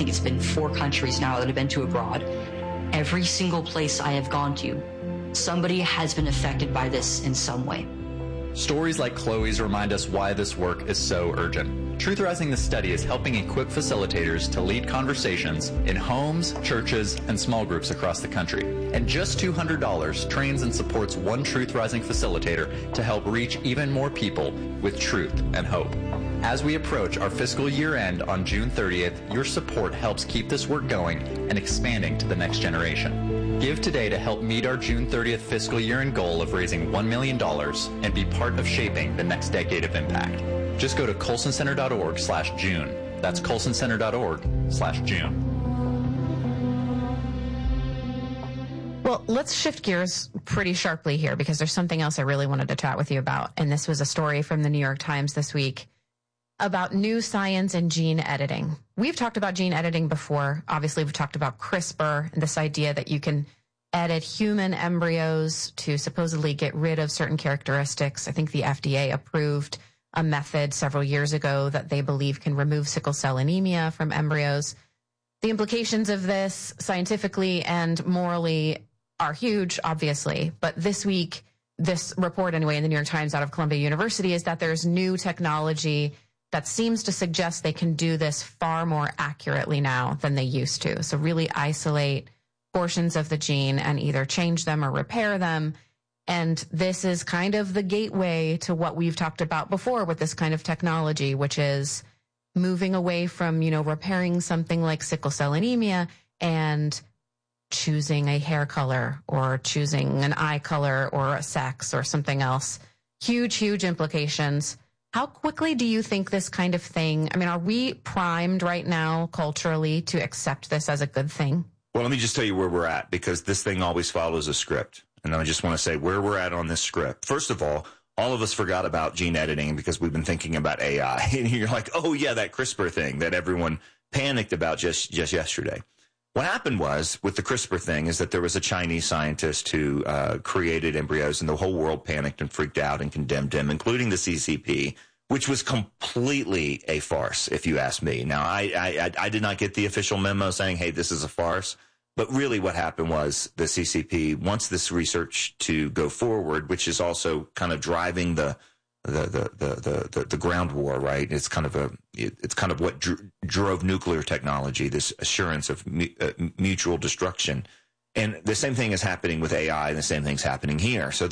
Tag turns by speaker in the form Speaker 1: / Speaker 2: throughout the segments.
Speaker 1: think it's been 4 countries now that I've been to abroad. Every single place I have gone to, somebody has been affected by this in some way.
Speaker 2: Stories like Chloe's remind us why this work is so urgent. Truth Rising the Study is helping equip facilitators to lead conversations in homes, churches, and small groups across the country. And just $200 trains and supports one Truth Rising facilitator to help reach even more people with truth and hope. As we approach our fiscal year end on June 30th, your support helps keep this work going and expanding to the next generation. Give today to help meet our June 30th fiscal year end goal of raising $1 million and be part of shaping the next decade of impact. Just go to colsoncenter.org/June. That's colsoncenter.org/June.
Speaker 3: Well, let's shift gears pretty sharply here because there's something else I really wanted to chat with you about. And this was a story from the New York Times this week about new science in gene editing. We've talked about gene editing before. Obviously, we've talked about CRISPR and this idea that you can edit human embryos to supposedly get rid of certain characteristics. I think the FDA approved a method several years ago that they believe can remove sickle cell anemia from embryos. The implications of this scientifically and morally are huge, obviously. But this week, this report anyway in the New York Times out of Columbia University is that there's new technology that seems to suggest they can do this far more accurately now than they used to. So really isolate portions of the gene and either change them or repair them. And this is kind of the gateway to what we've talked about before with this kind of technology, which is moving away from, repairing something like sickle cell anemia and choosing a hair color or choosing an eye color or a sex or something else. Huge, huge implications. How quickly do you think this kind of thing, are we primed right now culturally to accept this as a good thing?
Speaker 4: Well, let me just tell you where we're at, because this thing always follows a script. And I just want to say where we're at on this script. First of all of us forgot about gene editing because we've been thinking about AI. And you're like, oh, yeah, that CRISPR thing that everyone panicked about just yesterday. What happened was with the CRISPR thing is that there was a Chinese scientist who created embryos, and the whole world panicked and freaked out and condemned him, including the CCP, which was completely a farce, if you ask me. Now, I did not get the official memo saying, hey, this is a farce. But really what happened was the CCP wants this research to go forward, which is also kind of driving the ground war, right? It's kind of what drove nuclear technology, this assurance of mutual destruction. And the same thing is happening with AI, and the same thing's happening here. So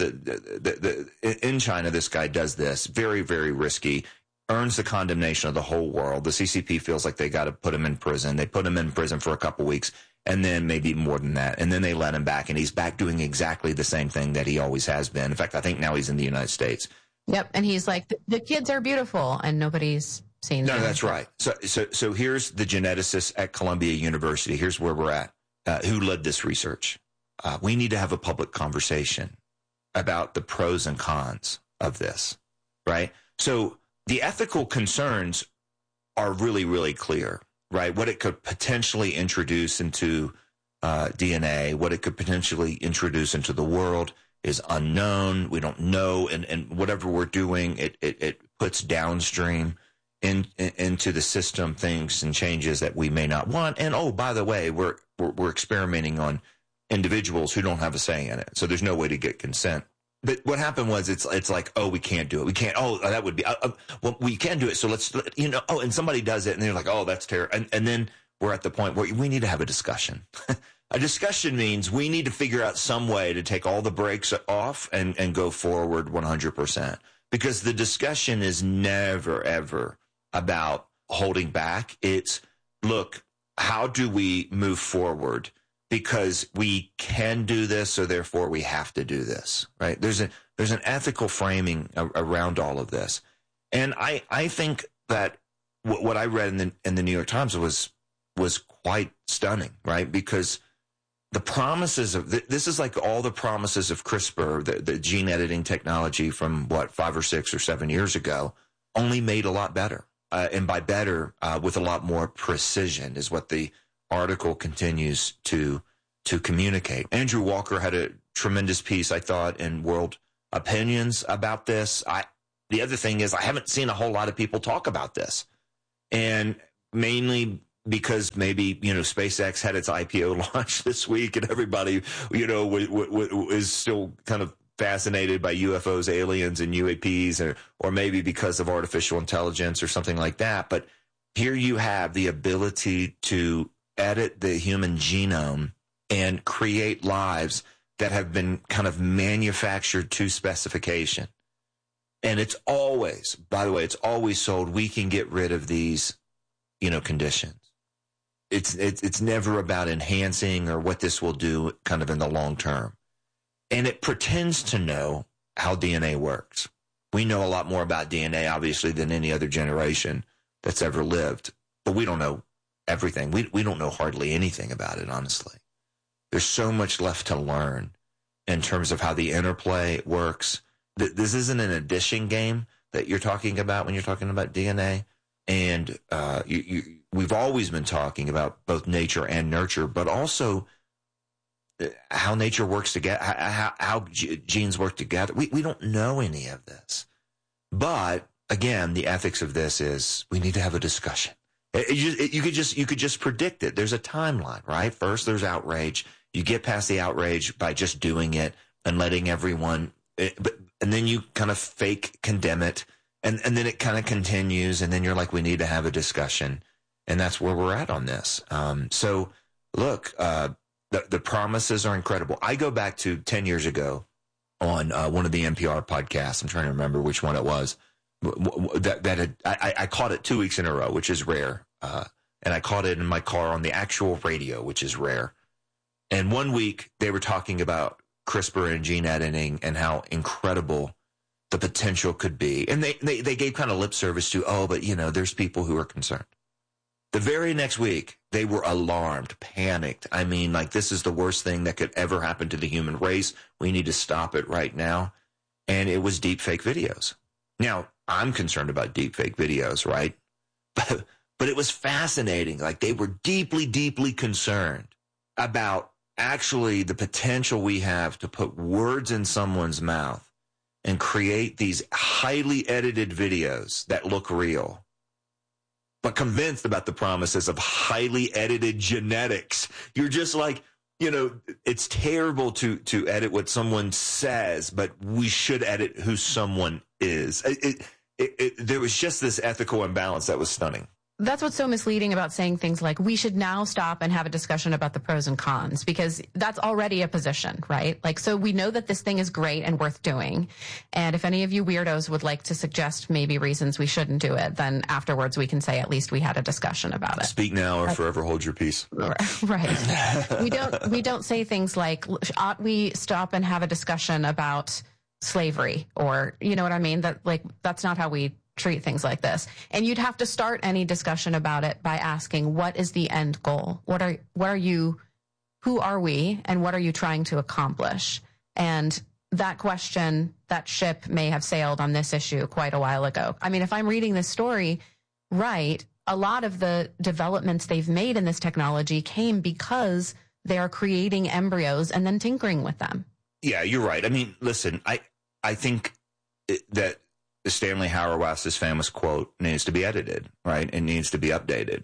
Speaker 4: in China, this guy does this, very, very risky, earns the condemnation of the whole world. The CCP feels like they got to put him in prison. They put him in prison for a couple weeks, and then maybe more than that. And then they let him back, and he's back doing exactly the same thing that he always has been. In fact, I think now he's in the United States.
Speaker 3: Yep, and he's like, the kids are beautiful, and nobody's seen them.
Speaker 4: No, that's right. So here's the geneticist at Columbia University. Here's where we're at. Who led this research? We need to have a public conversation about the pros and cons of this, right? So the ethical concerns are really, really clear, right? What it could potentially introduce into DNA, what it could potentially introduce into the world is unknown. We don't know, and whatever we're doing, it puts downstream into the system things and changes that we may not want. And oh, by the way, we're experimenting on individuals who don't have a say in it, so there's no way to get consent. But what happened was it's like, oh, we can't do it. We can't. Oh, that would be well, we can do it. So let's Oh, and somebody does it, and they're like, oh, that's terrible. And then we're at the point where we need to have a discussion. A discussion means we need to figure out some way to take all the brakes off and go forward 100%. Because the discussion is never, ever about holding back. It's, look, how do we move forward? Because we can do this, so therefore we have to do this, right? There's an ethical framing around all of this. And I think that what I read in the New York Times was quite stunning, right? Because the promises of this is like all the promises of CRISPR, the gene editing technology from 5 or 6 or 7 years ago, only made a lot better. And by better, with a lot more precision is what the article continues to communicate. Andrew Walker had a tremendous piece, I thought, in World Opinions about this. The other thing is I haven't seen a whole lot of people talk about this. And mainly because maybe, SpaceX had its IPO launch this week and everybody, is still kind of fascinated by UFOs, aliens, and UAPs, or maybe because of artificial intelligence or something like that. But here you have the ability to edit the human genome and create lives that have been kind of manufactured to specification. And it's always, by the way, it's always sold, we can get rid of these, conditions. It's never about enhancing or what this will do kind of in the long term. And it pretends to know how DNA works. We know a lot more about DNA, obviously, than any other generation that's ever lived. But we don't know everything. We don't know hardly anything about it, honestly. There's so much left to learn in terms of how the interplay works. This isn't an addition game that you're talking about when you're talking about DNA. And we've always been talking about both nature and nurture, but also how nature works together, how genes work together. We don't know any of this. But again, the ethics of this is we need to have a discussion. You could just predict it. There's a timeline, right? First, there's outrage. You get past the outrage by just doing it and letting everyone, and then you kind of fake condemn it, and then it kind of continues, and then you're like, we need to have a discussion, and that's where we're at on this. So, look, the promises are incredible. I go back to 10 years ago on one of the NPR podcasts. I'm trying to remember which one it was. I caught it 2 weeks in a row, which is rare, and I caught it in my car on the actual radio, which is rare. And 1 week, they were talking about CRISPR and gene editing and how incredible the potential could be. And they gave kind of lip service to, but, there's people who are concerned. The very next week, they were alarmed, panicked. I mean, like, this is the worst thing that could ever happen to the human race. We need to stop it right now. And it was deep fake videos. Now, I'm concerned about deep fake videos, right? But it was fascinating. Like, they were deeply, deeply concerned about actually the potential we have to put words in someone's mouth and create these highly edited videos that look real, but convinced about the promises of highly edited genetics. You're just like, it's terrible to edit what someone says, but we should edit who someone is. There was just this ethical imbalance that was stunning.
Speaker 3: That's what's so misleading about saying things like we should now stop and have a discussion about the pros and cons, because that's already a position, right? Like, so we know that this thing is great and worth doing. And if any of you weirdos would like to suggest maybe reasons we shouldn't do it, then afterwards we can say at least we had a discussion about it.
Speaker 4: Speak now or forever hold your peace.
Speaker 3: Right. We don't say things like, ought we stop and have a discussion about slavery, or, you know what I mean? That's not how we treat things like this. And you'd have to start any discussion about it by asking, what is the end goal? Who are we, and what are you trying to accomplish? And that question, that ship may have sailed on this issue quite a while ago. I mean, if I'm reading this story right, a lot of the developments they've made in this technology came because they are creating embryos and then tinkering with them.
Speaker 4: Yeah, you're right. I mean, listen, I think that Stanley Hauerwas's famous quote needs to be edited, right? It needs to be updated.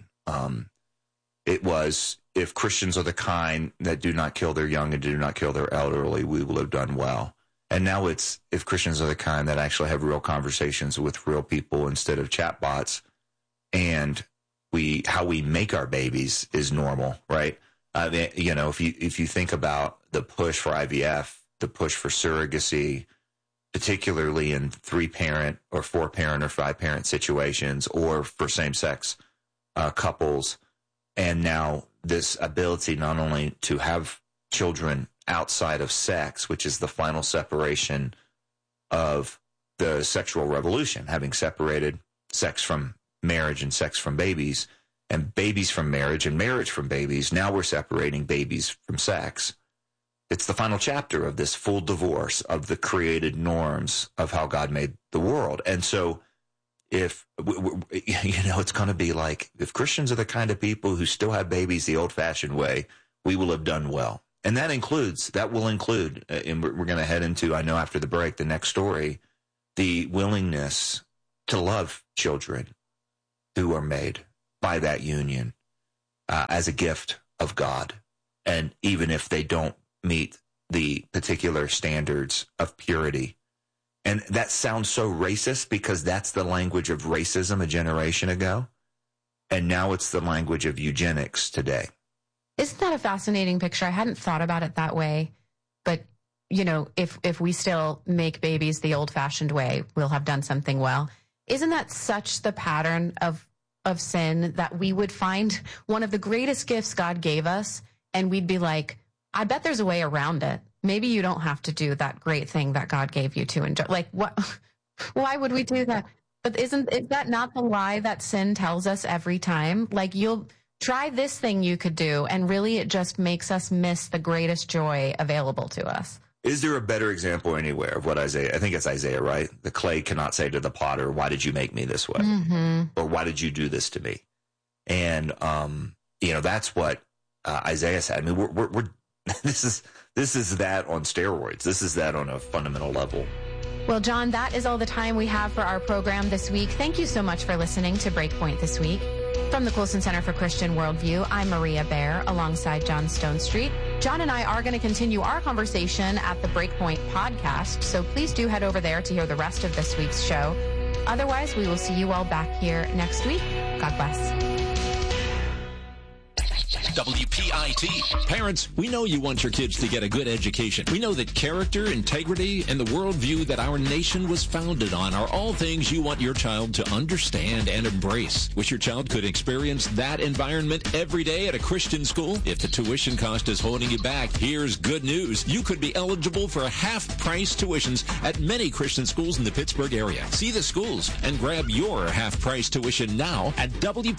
Speaker 4: It was, if Christians are the kind that do not kill their young and do not kill their elderly, we will have done well. And now it's, if Christians are the kind that actually have real conversations with real people instead of chatbots, and how we make our babies is normal, right? If you think about the push for IVF, the push for surrogacy, particularly in 3-parent or 4-parent or 5-parent situations, or for same-sex couples. And now this ability not only to have children outside of sex, which is the final separation of the sexual revolution, having separated sex from marriage and sex from babies, and babies from marriage and marriage from babies. Now we're separating babies from sex. It's the final chapter of this full divorce of the created norms of how God made the world. And so if, it's going to be like, if Christians are the kind of people who still have babies the old-fashioned way, we will have done well. And that will include, and we're going to head into, I know after the break, the next story, the willingness to love children who are made by that union. as a gift of God. And even if they don't meet the particular standards of purity. And that sounds so racist because that's the language of racism a generation ago. And now it's the language of eugenics today.
Speaker 3: Isn't that a fascinating picture? I hadn't thought about it that way. But, you know, if we still make babies the old-fashioned way, we'll have done something well. Isn't that such the pattern of sin that we would find one of the greatest gifts God gave us, and we'd be like, I bet there's a way around it. Maybe you don't have to do that great thing that God gave you to enjoy. Like, what? Why would we do that? But is that not the lie that sin tells us every time? Like, you'll try this thing you could do, and really it just makes us miss the greatest joy available to us.
Speaker 4: Is there a better example anywhere of what Isaiah, I think it's Isaiah, right? The clay cannot say to the potter, why did you make me this way? Mm-hmm. Or why did you do this to me? And, you know, that's what Isaiah said. I mean, we're this is that on steroids. This is that on a fundamental level.
Speaker 3: Well, John, that is all the time we have for our program this week. Thank you so much for listening to Breakpoint this week. From the Colson Center for Christian Worldview, I'm Maria Baer alongside John Stone Street. John and I are going to continue our conversation at the Breakpoint podcast, so please do head over there to hear the rest of this week's show. Otherwise, we will see you all back here next week. God bless.
Speaker 5: WPIT. Parents, we know you want your kids to get a good education. We know that character, integrity, and the worldview that our nation was founded on are all things you want your child to understand and embrace. Wish your child could experience that environment every day at a Christian school? If the tuition cost is holding you back, here's good news. You could be eligible for half-price tuitions at many Christian schools in the Pittsburgh area. See the schools and grab your half-price tuition now at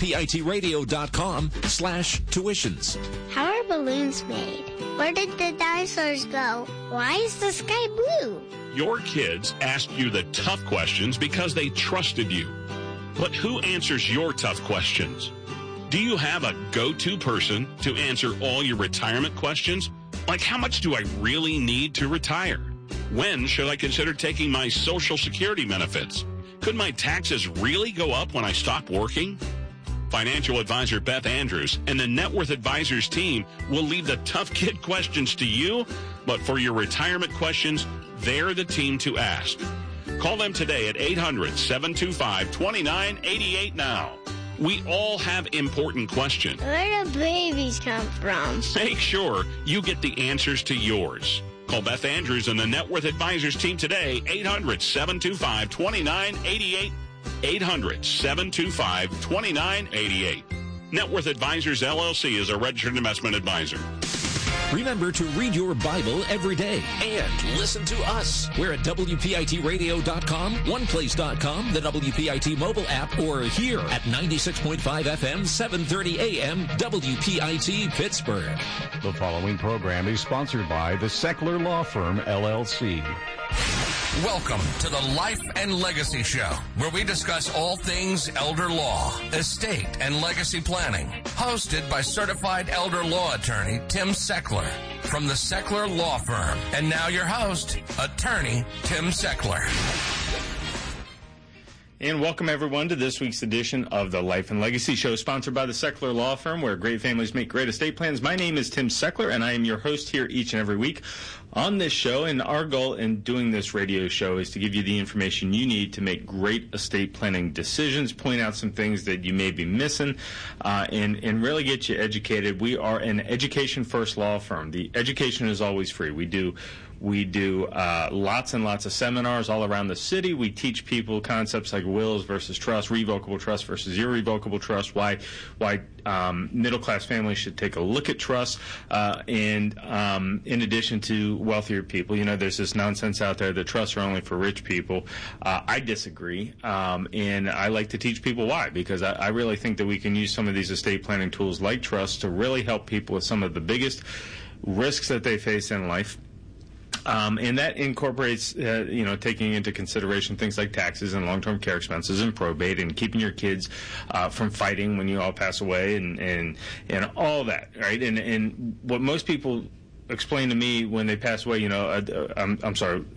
Speaker 5: WPITradio.com/tuitions.
Speaker 6: How are balloons made? Where did the dinosaurs go? Why is the sky blue?
Speaker 7: Your kids asked you the tough questions because they trusted you. But who answers your tough questions? Do you have a go-to person to answer all your retirement questions? Like, how much do I really need to retire? When should I consider taking my Social Security benefits? Could my taxes really go up when I stop working? Financial advisor Beth Andrews and the Net Worth Advisors team will leave the tough kid questions to you, but for your retirement questions, they're the team to ask. Call them today at 800-725-2988 now. We all have important questions.
Speaker 6: Where do babies come from?
Speaker 7: Make sure you get the answers to yours. Call Beth Andrews and the Net Worth Advisors team today, 800-725-2988. 800-725-2988. Net Worth Advisors, LLC is a registered investment advisor.
Speaker 5: Remember to read your Bible every day and listen to us. We're at WPITradio.com, OnePlace.com, the WPIT mobile app, or here at 96.5 FM, 730 AM, WPIT Pittsburgh.
Speaker 8: The following program is sponsored by the Seckler Law Firm, LLC.
Speaker 9: Welcome to the Life and Legacy Show, where we discuss all things elder law, estate, and legacy planning. Hosted by certified elder law attorney Tim Seckler from the Seckler Law Firm. And now your host, attorney Tim Seckler.
Speaker 10: And welcome, everyone, to this week's edition of the Life and Legacy Show, sponsored by the Seckler Law Firm, where great families make great estate plans. My name is Tim Seckler, and I am your host here each and every week on this show. And our goal in doing this radio show is to give you the information you need to make great estate planning decisions, point out some things that you may be missing, and really get you educated. We are an education-first law firm. The education is always free. We do lots and lots of seminars all around the city. We teach people concepts like wills versus trust, revocable trust versus irrevocable trust, why middle-class families should take a look at trust, and in addition to wealthier people. You know, there's this nonsense out there that trusts are only for rich people. I disagree, and I like to teach people why, because I really think that we can use some of these estate planning tools like trust to really help people with some of the biggest risks that they face in life. And that incorporates, taking into consideration things like taxes and long-term care expenses and probate and keeping your kids from fighting when you all pass away and all that, right? And what most people explain to me when they pass away, I'm sorry,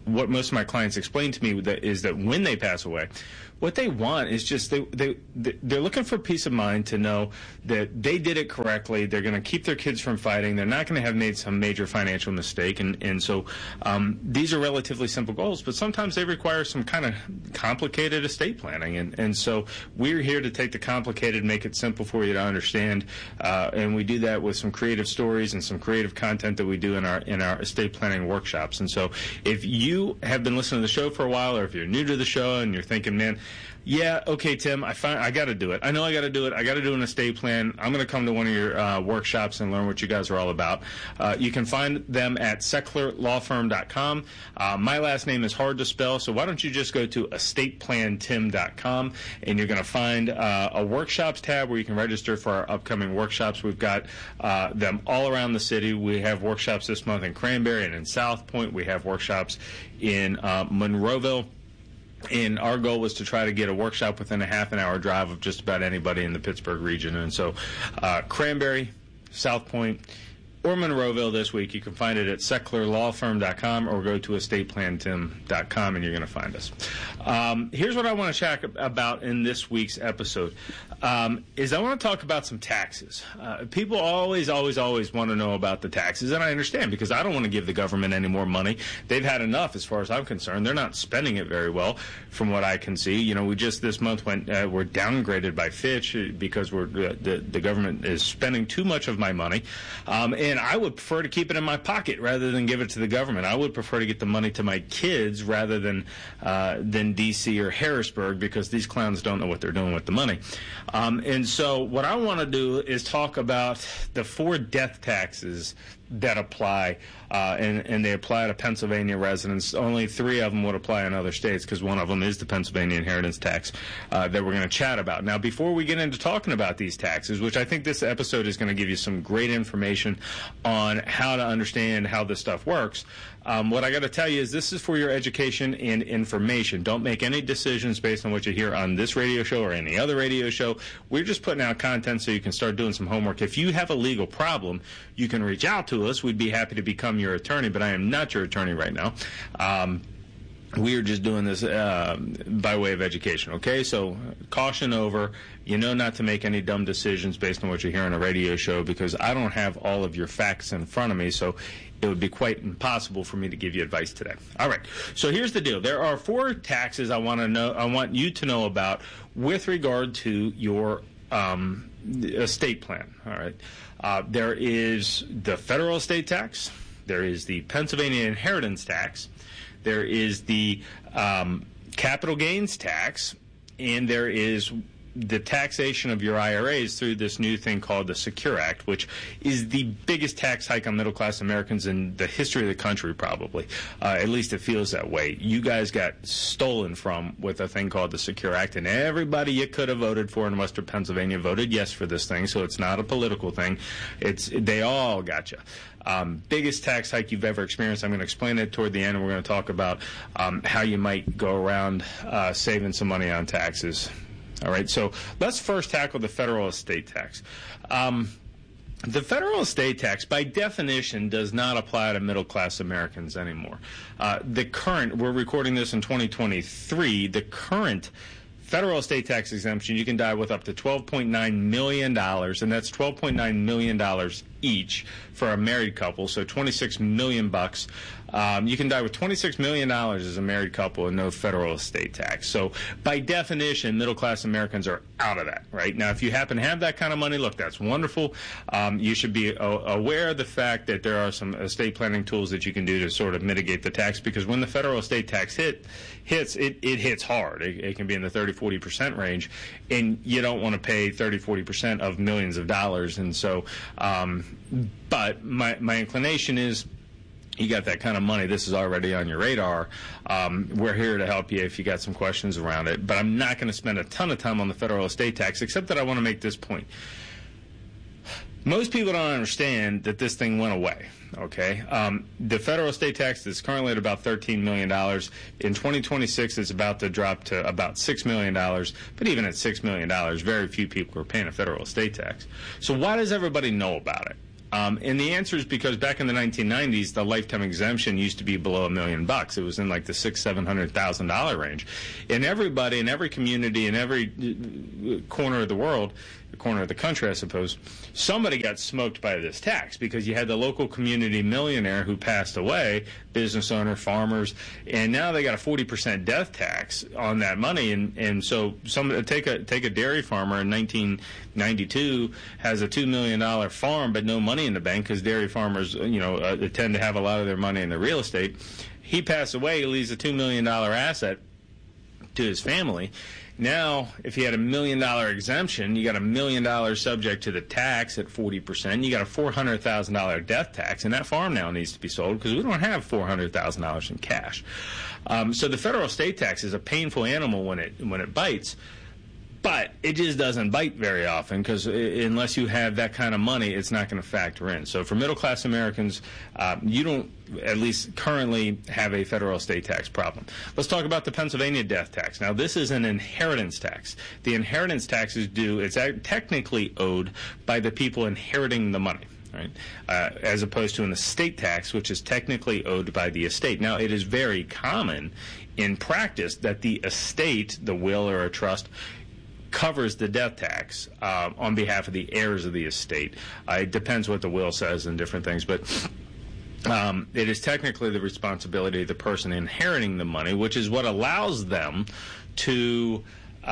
Speaker 10: what most of my clients explain to me is that when they pass away, what they want is just they're looking for peace of mind to know that they did it correctly. They're going to keep their kids from fighting. They're not going to have made some major financial mistake. And so these are relatively simple goals, but sometimes they require some kind of complicated estate planning. And so we're here to take the complicated, make it simple for you to understand. And we do that with some creative stories and some creative content that we do in our estate planning workshops. And so if you have been listening to the show for a while, or if you're new to the show and you're thinking, man, yeah, okay, Tim, I got to do it. I know I got to do it. I got to do an estate plan. I'm going to come to one of your workshops and learn what you guys are all about. You can find them at secklerlawfirm.com. My last name is hard to spell, so why don't you just go to estateplantim.com, and you're going to find a workshops tab where you can register for our upcoming workshops. We've got them all around the city. We have workshops this month in Cranberry and in South Point. We have workshops in Monroeville. And our goal was to try to get a workshop within a half an hour drive of just about anybody in the Pittsburgh region. And so Cranberry, South Point, or Monroeville this week, you can find it at secklerlawfirm.com or go to estateplantim.com, and you're going to find us. Here's what I want to chat about in this week's episode. Is I want to talk about some taxes. People always want to know about the taxes, and I understand, because I don't want to give the government any more money. They've had enough as far as I'm concerned. They're not spending it very well from what I can see. You know, we just this month we're downgraded by Fitch because the government is spending too much of my money, and I would prefer to keep it in my pocket rather than give it to the government. I would prefer to get the money to my kids rather than D.C. or Harrisburg, because these clowns don't know what they're doing with the money. And so what I want to do is talk about the 4 death taxes that apply, and they apply to Pennsylvania residents. Only 3 of them would apply in other states, because one of them is the Pennsylvania inheritance tax that we're going to chat about. Now, before we get into talking about these taxes, which I think this episode is going to give you some great information on how to understand how this stuff works, what I got to tell you is this is for your education and information. Don't make any decisions based on what you hear on this radio show or any other radio show. We're just putting out content so you can start doing some homework. If you have a legal problem, you can reach out to us. We'd be happy to become your attorney, but I am not your attorney right now. We are just doing this by way of education, okay? So caution over. You know not to make any dumb decisions based on what you hear on a radio show, because I don't have all of your facts in front of me, so it would be quite impossible for me to give you advice today. All right, so here's the deal. There are 4 taxes I want you to know about with regard to your estate plan, all right? There is the federal estate tax. There is the Pennsylvania inheritance tax. There is the capital gains tax, and there is the taxation of your IRAs through this new thing called the Secure Act, which is the biggest tax hike on middle-class Americans in the history of the country, probably. At least it feels that way. You guys got stolen from with a thing called the Secure Act, and everybody you could have voted for in Western Pennsylvania voted yes for this thing, so it's not a political thing. They all got you. Biggest tax hike you've ever experienced. I'm going to explain it toward the end, and we're going to talk about how you might go around saving some money on taxes. All right, so let's first tackle the federal estate tax. The federal estate tax, by definition, does not apply to middle-class Americans anymore. We're recording this in 2023, the current federal estate tax exemption, you can die with up to $12.9 million, and that's $12.9 million each for a married couple, so $26 million bucks. You can die with $26 million as a married couple and no federal estate tax. So by definition, middle-class Americans are out of that, right? Now, if you happen to have that kind of money, look, that's wonderful. You should be aware of the fact that there are some estate planning tools that you can do to sort of mitigate the tax, because when the federal estate tax hits, it hits hard. It can be in the 30-40% range, and you don't want to pay 30-40% of millions of dollars. And so, but my inclination is, you got that kind of money, this is already on your radar. We're here to help you if you got some questions around it. But I'm not going to spend a ton of time on the federal estate tax, except that I want to make this point. Most people don't understand that this thing went away, okay? The federal estate tax is currently at about $13 million. In 2026, it's about to drop to about $6 million. But even at $6 million, very few people are paying a federal estate tax. So why does everybody know about it? And the answer is because back in the 1990s, the lifetime exemption used to be below $1 million. It was in like the $600,000-$700,000 range. And everybody in every community in every corner of the world, the corner of the country, I suppose, somebody got smoked by this tax because you had the local community millionaire who passed away, business owner, farmers, and now they got a 40% death tax on that money. And so take a dairy farmer in 1992 has a $2 million farm but no money in the bank because dairy farmers, tend to have a lot of their money in the real estate. He passed away, he leaves a $2 million asset to his family. Now, if you had $1 million exemption, you got $1 million subject to the tax at 40%. You got a $400,000 death tax, and that farm now needs to be sold because we don't have $400,000 in cash. So the federal estate tax is a painful animal when it bites. But it just doesn't bite very often because unless you have that kind of money, it's not going to factor in. So for middle-class Americans, you don't, at least currently, have a federal estate tax problem. Let's talk about the Pennsylvania death tax. Now, this is an inheritance tax. The inheritance tax is due, it's technically owed by the people inheriting the money. Right? As opposed to an estate tax, which is technically owed by the estate. Now, it is very common in practice that the estate, the will or a trust, covers the death tax on behalf of the heirs of the estate. It depends what the will says and different things, but it is technically the responsibility of the person inheriting the money, which is what allows them to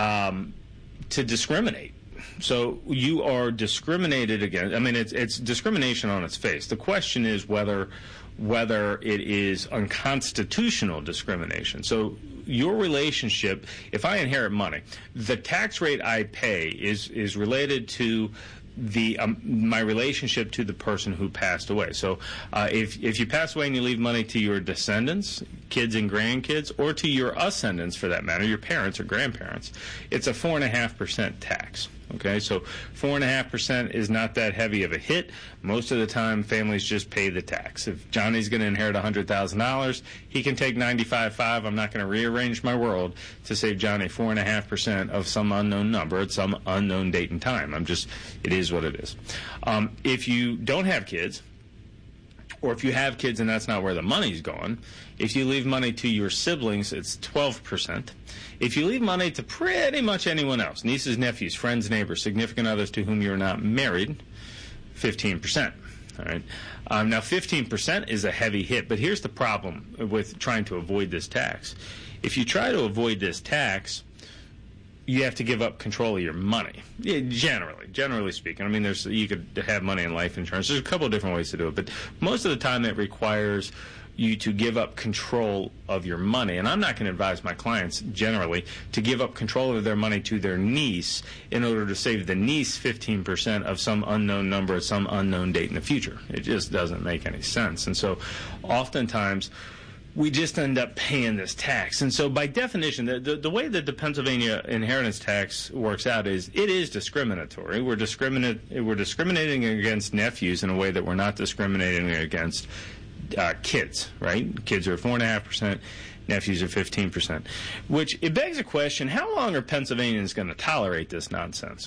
Speaker 10: discriminate. So you are discriminated against. I mean, it's discrimination on its face. The question is whether it is unconstitutional discrimination. So your relationship, if I inherit money, the tax rate I pay is related to my relationship to the person who passed away. So if you pass away and you leave money to your descendants, kids and grandkids, or to your ascendants for that matter, your parents or grandparents, it's a 4.5% tax. Okay, so 4.5% is not that heavy of a hit. Most of the time, families just pay the tax. If Johnny's going to inherit $100,000, he can take $95,500. I'm not going to rearrange my world to save Johnny 4.5% of some unknown number at some unknown date and time. It is what it is. If you don't have kids, or if you have kids and that's not where the money's going, if you leave money to your siblings, it's 12%. If you leave money to pretty much anyone else, nieces, nephews, friends, neighbors, significant others to whom you're not married, 15%. All right. Now, 15% is a heavy hit, but here's the problem with trying to avoid this tax. If you try to avoid this tax, you have to give up control of your money. Yeah, generally speaking. I mean, you could have money in life insurance. There's a couple of different ways to do it, but most of the time it requires you to give up control of your money. And I'm not going to advise my clients generally to give up control of their money to their niece in order to save the niece 15% of some unknown number at some unknown date in the future. It just doesn't make any sense. And so oftentimes we just end up paying this tax. And so by definition, the way that the Pennsylvania inheritance tax works out is it is discriminatory. We're discriminating against nephews in a way that we're not discriminating against kids, right? Kids are 4.5%, nephews are 15%, which it begs a question, how long are Pennsylvanians going to tolerate this nonsense?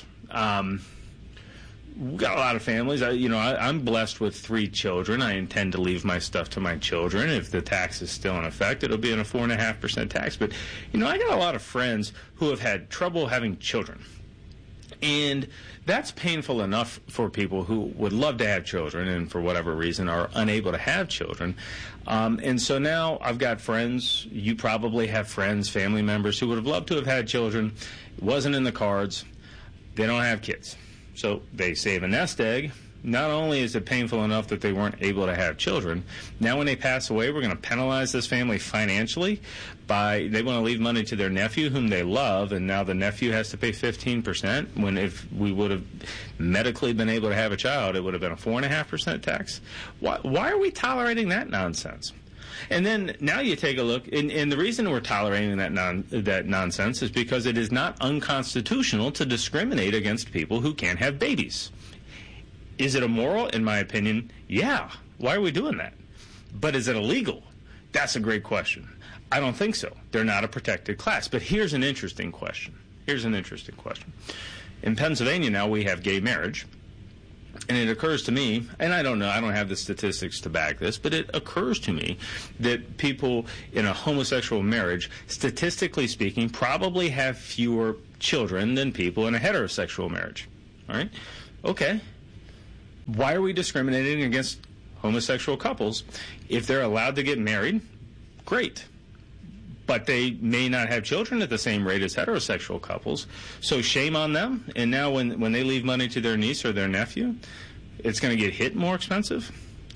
Speaker 10: We've got a lot of families. I'm blessed with 3 children. I intend to leave my stuff to my children. If the tax is still in effect, it'll be in a 4.5% tax. But, I got a lot of friends who have had trouble having children. And that's painful enough for people who would love to have children and for whatever reason are unable to have children. And so now I've got friends, you probably have friends, family members who would have loved to have had children. It wasn't in the cards. They don't have kids. So they save a nest egg. Not only is it painful enough that they weren't able to have children, now when they pass away, we're going to penalize this family financially they want to leave money to their nephew whom they love, and now the nephew has to pay 15%, when if we would have medically been able to have a child, it would have been a 4.5% tax. Why are we tolerating that nonsense? And then now you take a look, and the reason we're tolerating that nonsense is because it is not unconstitutional to discriminate against people who can't have babies. Is it immoral? In my opinion, yeah. Why are we doing that? But is it illegal? That's a great question. I don't think so. They're not a protected class. But here's an interesting question. In Pennsylvania now we have gay marriage. And it occurs to me, and I don't know, I don't have the statistics to back this, but it occurs to me that people in a homosexual marriage, statistically speaking, probably have fewer children than people in a heterosexual marriage. All right? Okay. Why are we discriminating against homosexual couples? If they're allowed to get married, great. But they may not have children at the same rate as heterosexual couples. So shame on them. And now when they leave money to their niece or their nephew, it's going to get hit more expensive.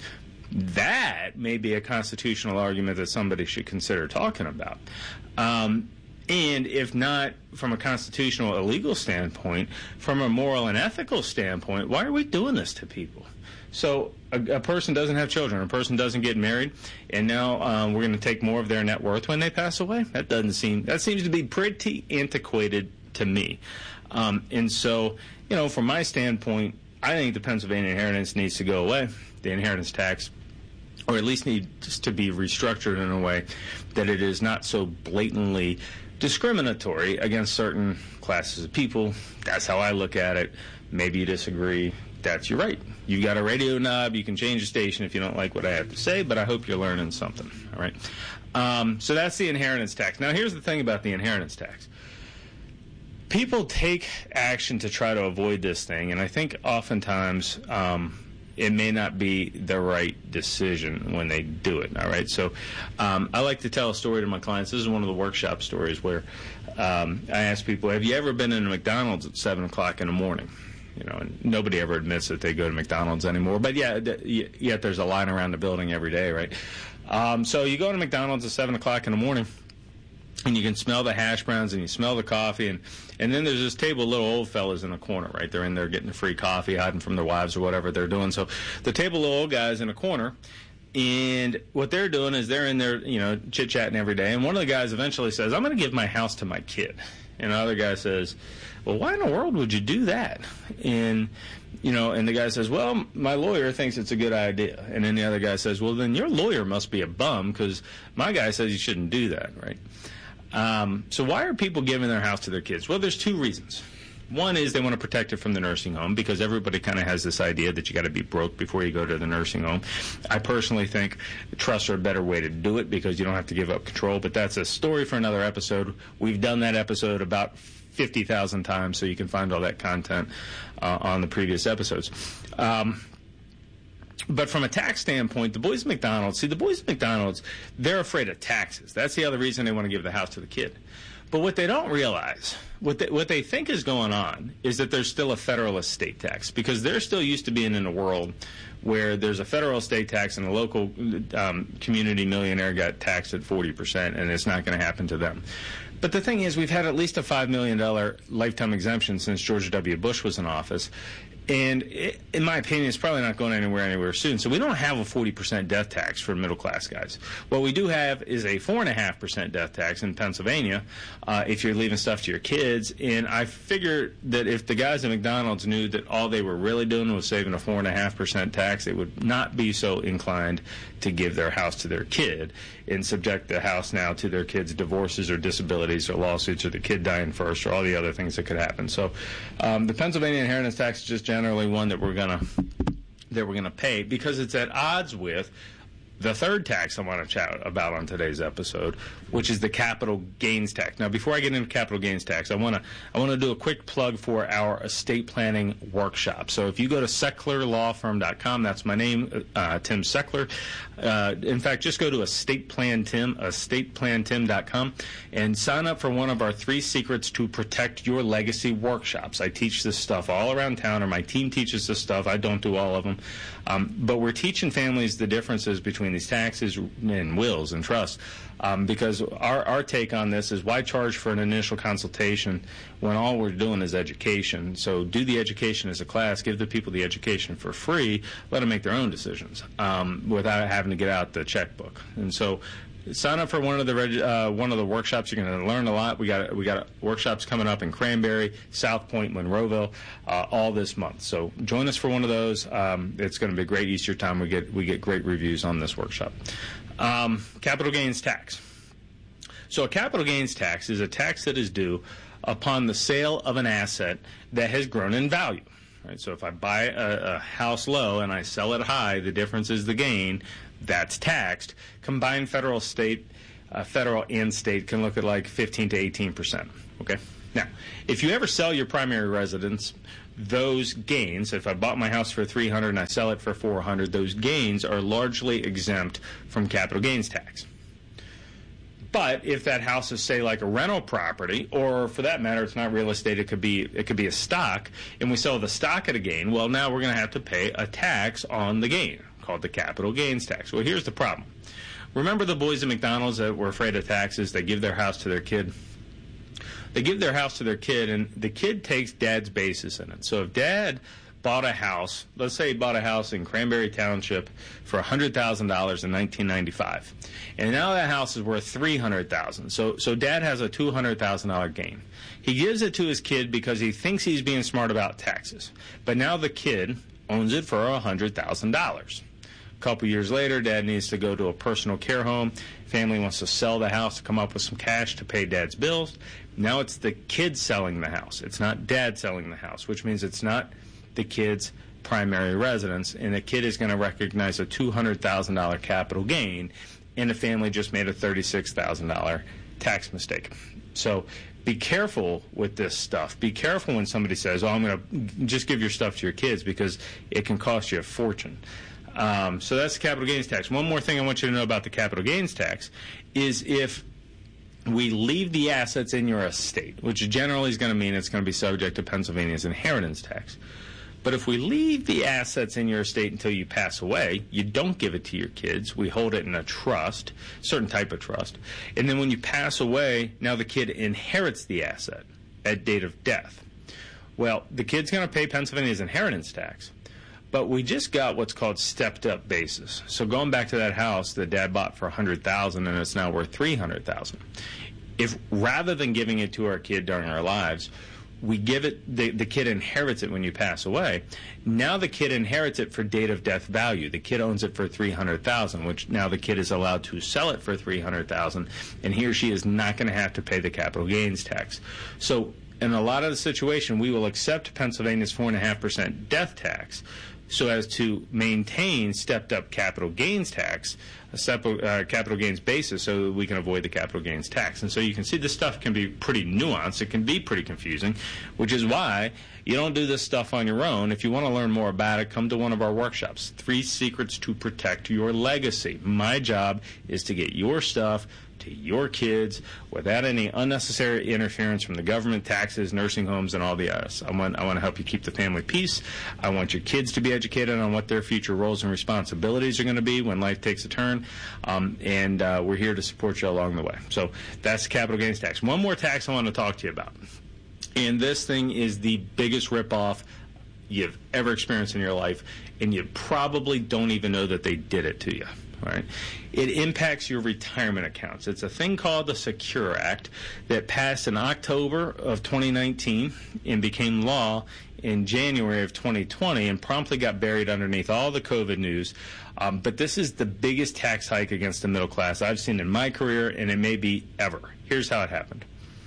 Speaker 10: That may be a constitutional argument that somebody should consider talking about. And if not from a constitutional or legal standpoint, from a moral and ethical standpoint, why are we doing this to people? So a person doesn't have children, a person doesn't get married, and now we're going to take more of their net worth when they pass away? That seems to be pretty antiquated to me. And so, from my standpoint, I think the Pennsylvania inheritance needs to go away, the inheritance tax, or at least needs to be restructured in a way that it is not so blatantly discriminatory against certain classes of people. That's how I look at it. Maybe you disagree. That's your right. You got a radio knob. You can change the station if you don't like what I have to say, but I hope you're learning something. All right. So that's the inheritance tax. Now, here's the thing about the inheritance tax. People take action to try to avoid this thing, and I think oftentimes it may not be the right decision when they do it. All right. So I like to tell a story to my clients. This is one of the workshop stories where I ask people, have you ever been in a McDonald's at 7 o'clock in the morning? And nobody ever admits that they go to McDonald's anymore. But yet there's a line around the building every day, right? So you go to McDonald's at 7 o'clock in the morning, and you can smell the hash browns and you smell the coffee, and then there's this table of little old fellas in the corner, right? They're in there getting the free coffee, hiding from their wives or whatever they're doing. So the table of old guys in the corner, and what they're doing is they're in there, chit-chatting every day. And one of the guys eventually says, I'm going to give my house to my kid. And the other guy says, well, why in the world would you do that? And, and the guy says, well, my lawyer thinks it's a good idea. And then the other guy says, well, then your lawyer must be a bum because my guy says you shouldn't do that, right? So why are people giving their house to their kids? Well, there's two reasons. One is they want to protect it from the nursing home because everybody kind of has this idea that you got to be broke before you go to the nursing home. I personally think trusts are a better way to do it because you don't have to give up control, but that's a story for another episode. We've done that episode about 50,000 times, so you can find all that content on the previous episodes. But from a tax standpoint, the boys of McDonald's, they're afraid of taxes. That's the other reason they want to give the house to the kid. But what they don't realize, what they think is going on, is that there's still a federal estate tax because they're still used to being in a world where there's a federal estate tax and a local community millionaire got taxed at 40%, and it's not going to happen to them. But the thing is, we've had at least a $5 million lifetime exemption since George W. Bush was in office. And in my opinion, it's probably not going anywhere soon. So we don't have a 40% death tax for middle-class guys. What we do have is a 4.5% death tax in Pennsylvania if you're leaving stuff to your kids. And I figure that if the guys at McDonald's knew that all they were really doing was saving a 4.5% tax, they would not be so inclined to give their house to their kid and subject the house now to their kids' divorces or disabilities or lawsuits or the kid dying first or all the other things that could happen. So the Pennsylvania inheritance tax is just generally one that we're gonna pay because it's at odds with the third tax I want to chat about on today's episode, which is the capital gains tax. Now, before I get into capital gains tax, I want to do a quick plug for our estate planning workshop. So if you go to SecklerLawFirm.com, that's my name, Tim Seckler. In fact, just go to estateplantim.com, and sign up for one of our 3 secrets to protect your legacy workshops. I teach this stuff all around town, or my team teaches this stuff. I don't do all of them. But we're teaching families the differences between these taxes and wills and trusts. Because our take on this is, why charge for an initial consultation when all we're doing is education? So do the education as a class, give the people the education for free, let them make their own decisions without having to get out the checkbook. And so sign up for one of the workshops. You're going to learn a lot. We got workshops coming up in Cranberry, South Point, Monroeville, all this month. So join us for one of those. It's going to be a great Easter time. We get great reviews on this workshop. Capital gains tax. So a capital gains tax is a tax that is due upon the sale of an asset that has grown in value. Right? So if I buy a house low and I sell it high, the difference is the gain. That's taxed. Combined federal and state can look at like 15 to 18%. Okay. Now, if you ever sell your primary residence, those gains, if I bought my house for $300 and I sell it for $400, those gains are largely exempt from capital gains tax. But if that house is, say, like a rental property, or for that matter, it's not real estate, it could be a stock, and we sell the stock at a gain, well, now we're going to have to pay a tax on the gain, called the capital gains tax. Well, here's the problem. Remember the boys at McDonald's that were afraid of taxes? They give their house to their kid. They give their house to their kid, and the kid takes dad's basis in it. So if dad bought a house, let's say he bought a house in Cranberry Township for $100,000 in 1995, and now that house is worth $300,000. So dad has a $200,000 gain. He gives it to his kid because he thinks he's being smart about taxes. But now the kid owns it for $100,000. A couple years later, dad needs to go to a personal care home. Family wants to sell the house to come up with some cash to pay dad's bills. Now it's the kid selling the house. It's not dad selling the house, which means it's not the kid's primary residence, and the kid is going to recognize a $200,000 capital gain, and the family just made a $36,000 tax mistake. So be careful with this stuff. Be careful when somebody says, I'm going to just give your stuff to your kids, because it can cost you a fortune. So that's the capital gains tax. One more thing I want you to know about the capital gains tax is if we leave the assets in your estate, which generally is going to mean it's going to be subject to Pennsylvania's inheritance tax. But if we leave the assets in your estate until you pass away, you don't give it to your kids. We hold it in a trust, certain type of trust. And then when you pass away, now the kid inherits the asset at date of death. Well, the kid's going to pay Pennsylvania's inheritance tax. But we just got what's called stepped-up basis. So going back to that house that dad bought for $100,000 and it's now worth $300,000. If rather than giving it to our kid during our lives, we give it, the kid inherits it when you pass away. Now the kid inherits it for date of death value. The kid owns it for $300,000, which now the kid is allowed to sell it for $300,000, and he or she is not going to have to pay the capital gains tax. So in a lot of the situation, we will accept Pennsylvania's 4.5% death tax, so as to maintain stepped-up capital gains tax, capital gains basis, so that we can avoid the capital gains tax. And so you can see this stuff can be pretty nuanced. It can be pretty confusing, which is why you don't do this stuff on your own. If you want to learn more about it, come to one of our workshops, 3 Secrets to Protect Your Legacy. My job is to get your stuff to your kids without any unnecessary interference from the government, taxes, nursing homes, and all the others. I want to help you keep the family peace. I want your kids to be educated on what their future roles and responsibilities are going to be when life takes a turn, and we're here to support you along the way. So that's capital gains tax. One more tax I want to talk to you about, and this thing is the biggest ripoff you've ever experienced in your life, and you probably don't even know that they did it to you. All right. It impacts your retirement accounts. It's a thing called the Secure Act that passed in October of 2019 and became law in January of 2020 and promptly got buried underneath all the COVID news. But this is the biggest tax hike against the middle class I've seen in my career, and it may be ever. Here's how it happened.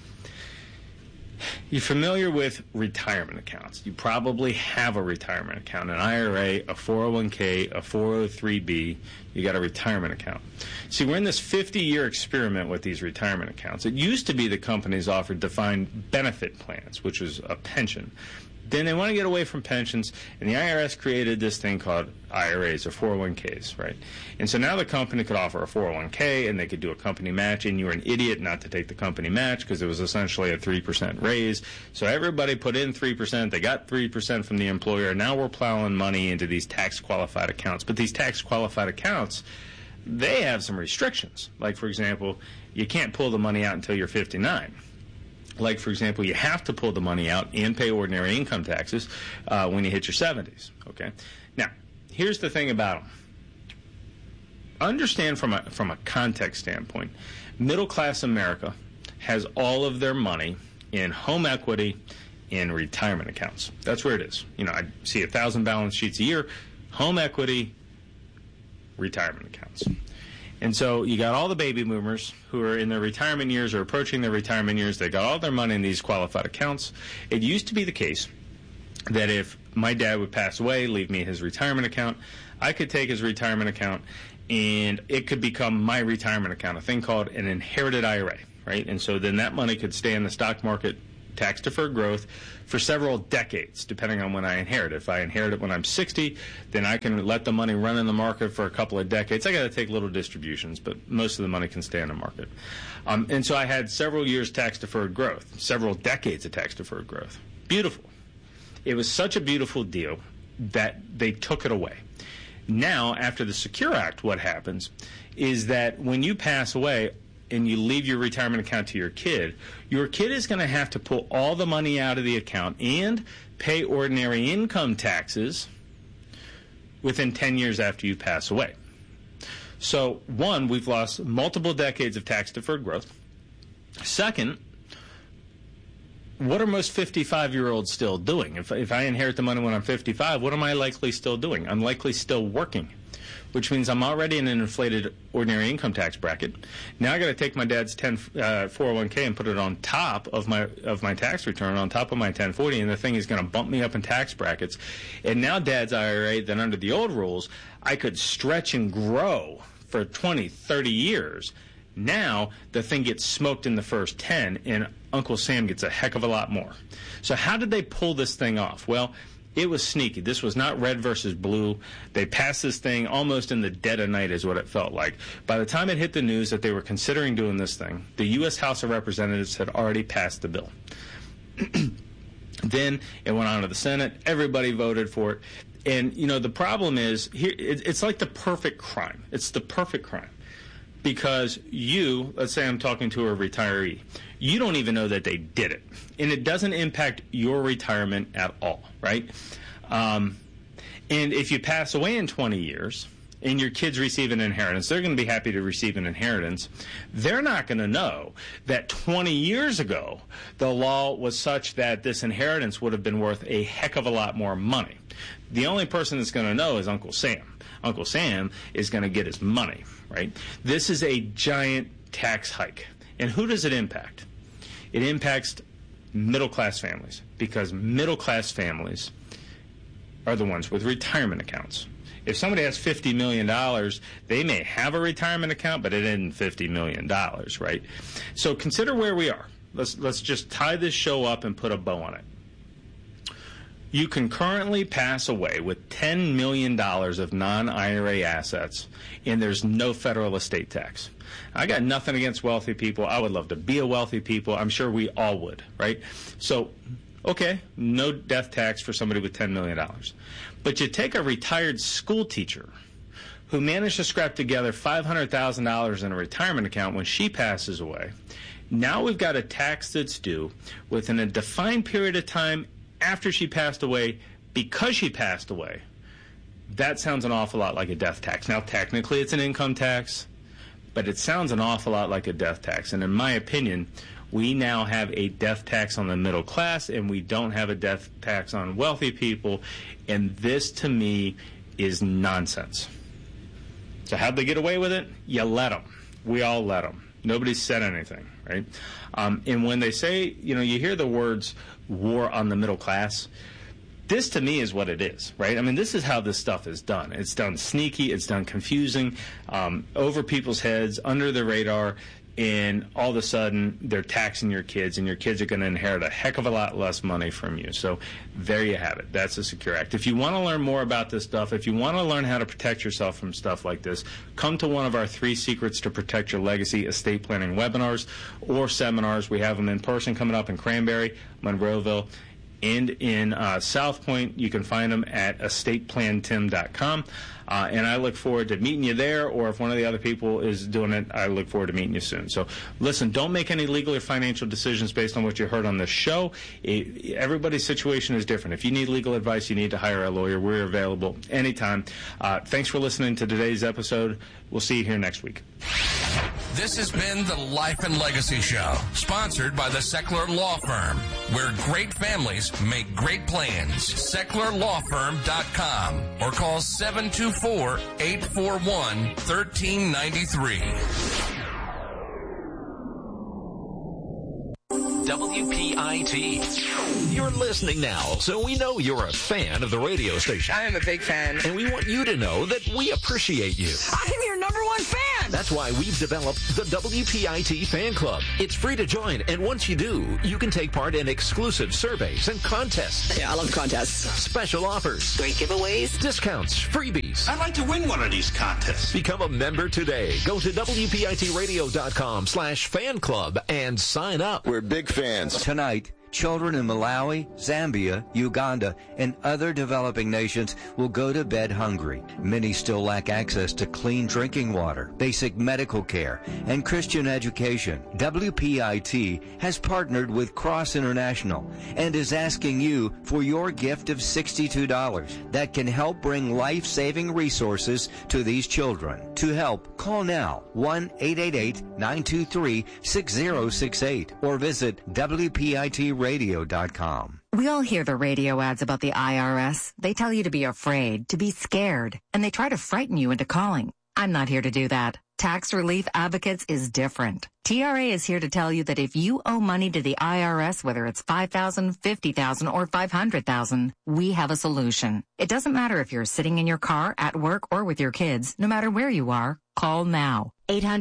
Speaker 10: You're familiar with retirement accounts. You probably have a retirement account, an IRA, a 401k, a 403b. You got a retirement account. See, we're in this 50-year experiment with these retirement accounts. It used to be the companies offered defined benefit plans, which was a pension. Then they want to get away from pensions, and the IRS created this thing called IRAs, or 401ks, right? And so now the company could offer a 401k, and they could do a company match, and you were an idiot not to take the company match because it was essentially a 3% raise. So everybody put in 3%. They got 3% from the employer. Now we're plowing money into these tax-qualified accounts. But these tax-qualified accounts, they have some restrictions. Like, for example, you can't pull the money out until you're 59. Like, for example, you have to pull the money out and pay ordinary income taxes when you hit your 70s, okay? Now, here's the thing about them. Understand from a context standpoint, middle-class America has all of their money in home equity and retirement accounts. That's where it is. You know, I see 1,000 balance sheets a year, home equity, retirement accounts. And so you got all the baby boomers who are in their retirement years or approaching their retirement years. They got all their money in these qualified accounts. It used to be the case that if my dad would pass away, leave me his retirement account. I could take his retirement account, and it could become my retirement account, a thing called an inherited IRA, right? And so then that money could stay in the stock market, tax-deferred growth, for several decades, depending on when I inherit it. If I inherit it when I'm 60, then I can let the money run in the market for a couple of decades. I got to take little distributions, but most of the money can stay in the market. And so I had several years tax-deferred growth, several decades of tax-deferred growth. Beautiful. It was such a beautiful deal that they took it away. Now, after the Secure Act, what happens is that when you pass away and you leave your retirement account to your kid is going to have to pull all the money out of the account and pay ordinary income taxes within 10 years after you pass away. So, one, we've lost multiple decades of tax-deferred growth. Second, what are most 55-year-olds still doing? If I inherit the money when I'm 55, what am I likely still doing? I'm likely still working, which means I'm already in an inflated ordinary income tax bracket. Now I got to take my dad's 401k and put it on top of my tax return, on top of my 1040, and the thing is going to bump me up in tax brackets. And now Dad's IRA, then under the old rules, I could stretch and grow for 20, 30 years. Now the thing gets smoked in the first 10, and Uncle Sam gets a heck of a lot more. So how did they pull this thing off? Well, it was sneaky. This was not red versus blue. They passed this thing almost in the dead of night is what it felt like. By the time it hit the news that they were considering doing this thing, the U.S. House of Representatives had already passed the bill. Then it went on to the Senate. Everybody voted for it. And, you know, the problem is, here it's like the perfect crime. It's the perfect crime. Because let's say I'm talking to a retiree, you don't even know that they did it. And it doesn't impact your retirement at all, right? And if you pass away in 20 years and your kids receive an inheritance, they're going to be happy to receive an inheritance. They're not going to know that 20 years ago, the law was such that this inheritance would have been worth a heck of a lot more money. The only person that's going to know is Uncle Sam. Uncle Sam is going to get his money, right? This is a giant tax hike. And who does it impact? It impacts middle-class families, because middle-class families are the ones with retirement accounts. If somebody has $50 million, they may have a retirement account, but it isn't $50 million, right? So consider where we are. Let's just tie this show up and put a bow on it. You can currently pass away with $10 million of non-IRA assets, and there's no federal estate tax. I got nothing against wealthy people. I would love to be a wealthy people. I'm sure we all would, right? So, okay, no death tax for somebody with $10 million. But you take a retired school teacher who managed to scrap together $500,000 in a retirement account when she passes away. Now we've got a tax that's due within a defined period of time after she passed away, because she passed away. That sounds an awful lot like a death tax. Now, technically, it's an income tax, but it sounds an awful lot like a death tax. And in my opinion, we now have a death tax on the middle class, and we don't have a death tax on wealthy people. And this, to me, is nonsense. So how'd they get away with it? You let them. We all let them. Nobody said anything, right? And when they say, you know, you hear the words war on the middle class, this to me is what it is, right? I mean, this is how this stuff is done. It's done sneaky, it's done confusing, over people's heads, under the radar, and all of a sudden they're taxing your kids, and your kids are going to inherit a heck of a lot less money from you. So there you have it. That's the Secure Act. If you want to learn more about this stuff, if you want to learn how to protect yourself from stuff like this, come to one of our 3 Secrets to Protect Your Legacy estate planning webinars or seminars. We have them in person coming up in Cranberry, Monroeville, and in South Point. You can find them at estateplantim.com. And I look forward to meeting you there, or if one of the other people is doing it, I look forward to meeting you soon. So listen, don't make any legal or financial decisions based on what you heard on this show. Everybody's situation is different. If you need legal advice, you need to hire a lawyer. We're available anytime. Thanks for listening to today's episode. We'll see you here next week.
Speaker 9: This has been the Life and Legacy Show, sponsored by the Seckler Law Firm, where great families make great plans. SecklerLawFirm.com or call 724-841-1393.
Speaker 5: WPIT. You're listening now, so we know you're a fan of the radio station.
Speaker 11: I am a big fan.
Speaker 5: And we want you to know that we appreciate you.
Speaker 11: I'm your number one fan.
Speaker 5: That's why we've developed the WPIT Fan Club. It's free to join, and once you do, you can take part in exclusive surveys and contests.
Speaker 11: Yeah, I love contests.
Speaker 5: Special offers.
Speaker 11: Great giveaways.
Speaker 5: Discounts. Freebies.
Speaker 12: I'd like to win one of these contests.
Speaker 5: Become a member today. Go to WPITradio.com/fan club and sign up.
Speaker 13: We're big fans. Tonight, children in Malawi, Zambia, Uganda, and other developing nations will go to bed hungry. Many still lack access to clean drinking water, basic medical care, and Christian education. WPIT has partnered with Cross International and is asking you for your gift of $62 that can help bring life-saving resources to these children. To help, call now 1-888-923-6068 or visit WPIT radio.com.
Speaker 14: We all hear the radio ads about the IRS. They tell you to be afraid, to be scared, and they try to frighten you into calling. I'm not here to do that. Tax Relief Advocates is different. TRA is here to tell you that if you owe money to the IRS, whether it's $5,000, $50,000, or $500,000, we have a solution. It doesn't matter if you're sitting in your car, at work, or with your kids. No matter where you are, call now.